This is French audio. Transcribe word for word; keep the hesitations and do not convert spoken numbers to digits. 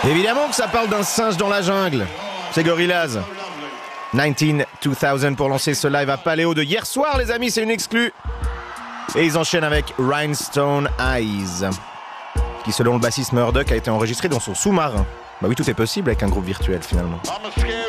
Évidemment que ça parle d'un singe dans la jungle. C'est Gorillaz. dix-neuf deux mille pour lancer ce live à Paléo de hier soir, les amis, c'est une exclue. Et ils enchaînent avec Rhinestone Eyes, qui selon le bassiste Murdoch a été enregistré dans son sous-marin. Bah oui, tout est possible avec un groupe virtuel finalement.